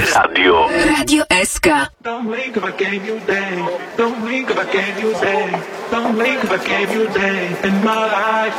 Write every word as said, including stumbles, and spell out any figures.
Radio. Radio S K. Don't blink if I gave you day. Don't blink if I gave you day. Don't blink if I gave you day in my life.